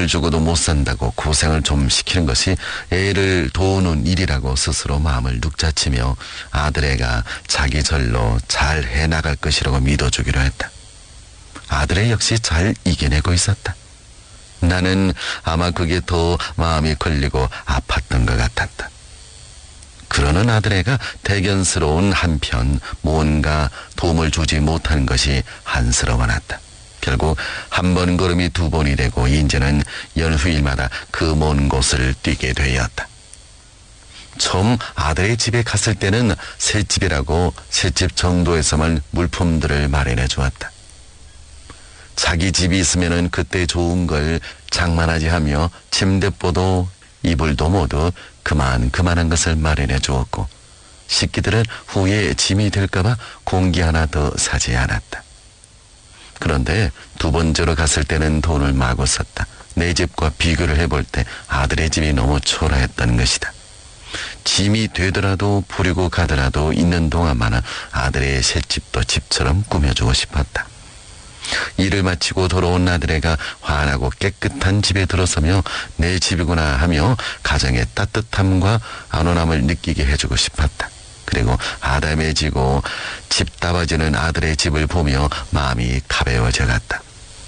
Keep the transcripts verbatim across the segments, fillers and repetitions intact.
돈을 주고도 못 산다고 고생을 좀 시키는 것이 애를 도우는 일이라고 스스로 마음을 눅자치며 아들애가 자기 절로 잘 해나갈 것이라고 믿어주기로 했다. 아들애 역시 잘 이겨내고 있었다. 나는 아마 그게 더 마음이 걸리고 아팠던 것 같았다. 그러는 아들애가 대견스러운 한편 뭔가 도움을 주지 못하는 것이 한스러워 났다. 결국 한 번 걸음이 두 번이 되고 이제는 연휴일마다 그 먼 곳을 뛰게 되었다. 처음 아들의 집에 갔을 때는 새집이라고 새집 정도에서만 물품들을 마련해 주었다. 자기 집이 있으면은 그때 좋은 걸 장만하지 하며 침대보도 이불도 모두 그만 그만한 것을 마련해 주었고 식기들은 후에 짐이 될까봐 공기 하나 더 사지 않았다. 그런데 두 번째로 갔을 때는 돈을 마구 썼다. 내 집과 비교를 해볼 때 아들의 집이 너무 초라했던 것이다. 짐이 되더라도 부리고 가더라도 있는 동안만은 아들의 새집도 집처럼 꾸며주고 싶었다. 일을 마치고 돌아온 아들애가 환하고 깨끗한 집에 들어서며 내 집이구나 하며 가정의 따뜻함과 안온함을 느끼게 해주고 싶었다. 그리고 아담해지고 집다봐지는 아들의 집을 보며 마음이 가벼워져 갔다.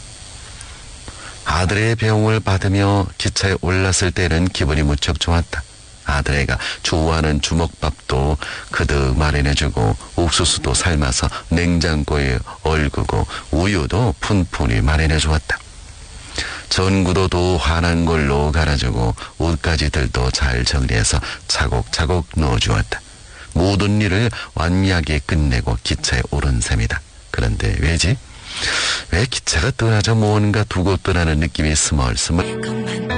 아들의 배웅을 받으며 기차에 올랐을 때는 기분이 무척 좋았다. 아들애가 좋아하는 주먹밥도 그득 마련해주고 옥수수도 삶아서 냉장고에 얼그고 우유도 푼푼히 마련해주었다. 전구도 더 환한 걸로 갈아주고 옷가지들도 잘 정리해서 차곡차곡 넣어주었다. 모든 일을 완미하게 끝내고 기차에 오른 셈이다. 그런데 왜지? 왜 기차가 떠나자 뭔가 두고 떠나는 느낌이 스멀스멀